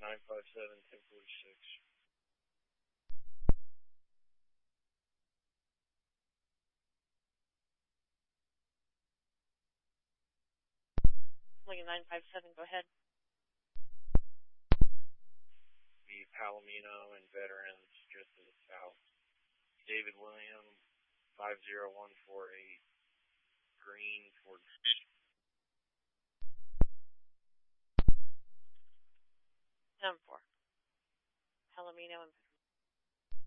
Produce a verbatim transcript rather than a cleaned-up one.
nine five seven, ten forty-six. Lincoln nine five seven, go ahead. The Palomino and Veterans just to the south. David William, five zero one four eight, Green, Ford. Number four. Palomino and